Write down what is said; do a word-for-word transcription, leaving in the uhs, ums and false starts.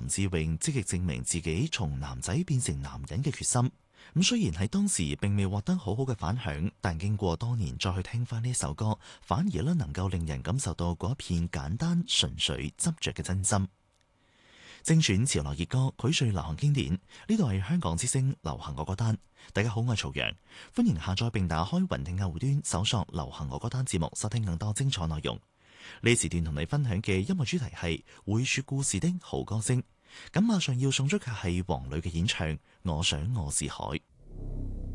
林志穎積極證明自己從男仔變成男人嘅決心。咁雖然喺當時並未獲得好好嘅反響，但經過多年再去聽翻呢首歌，反而咧能夠令人感受到嗰一片簡單純粹執着嘅真心。精選潮流熱歌，膾萃流行經典。呢度係香港之聲流行我歌單。大家好，我係曹陽，歡迎下載並打開雲聽客戶端，搜索流行我歌單節目，收聽更多精彩內容。呢時段同你分享嘅音樂主題係會說故事的好歌聲。咁馬上要送出嘅係黃磊嘅演唱《我想我是海》。